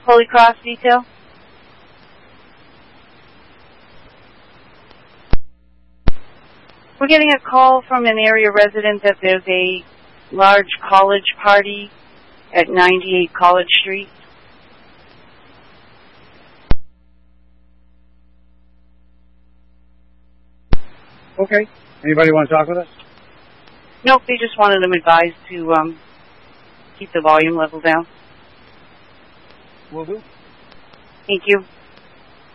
Holy Cross detail. We're getting a call from an area resident that there's a large college party at 98 College Street. Okay. Anybody want to talk with us? Nope, they just wanted them advised to keep the volume level down. Will do. Thank you.